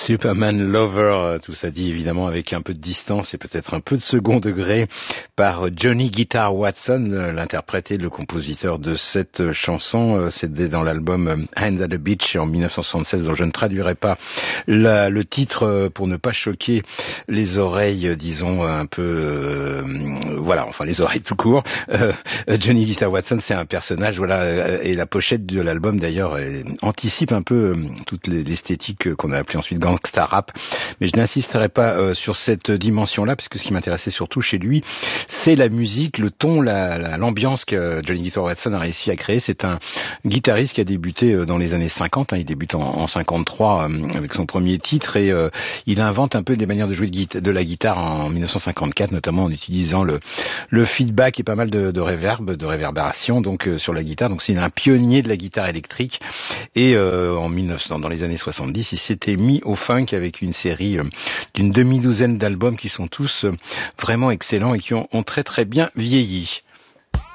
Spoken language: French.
Superman Lover, tout ça dit évidemment avec un peu de distance et peut-être un peu de second degré par Johnny Guitar Watson, l'interprète et le compositeur de cette chanson. C'était dans l'album Hands at the Beach en 1976, dont je ne traduirai pas le titre pour ne pas choquer les oreilles, disons un peu, voilà, enfin les oreilles tout court. Johnny Guitar Watson, c'est un personnage, voilà, et la pochette de l'album d'ailleurs anticipe un peu toute l'esthétique qu'on a appelée ensuite gangsta rap, mais je n'insisterai pas sur cette dimension-là, parce que ce qui m'intéressait surtout chez lui, c'est la musique, le ton, l'ambiance que Johnny Guitar Watson a réussi à créer. C'est un guitariste qui a débuté dans les années 50, il débute en 53 avec son premier titre, et il invente un peu des manières de jouer de la guitare en 1954, notamment en utilisant le feedback et pas mal de reverb, de réverbération donc sur la guitare. Donc c'est un pionnier de la guitare électrique, et dans les années 70, il s'était mis au funk avec une série d'une demi-douzaine d'albums qui sont tous vraiment excellents et qui ont très très bien vieilli.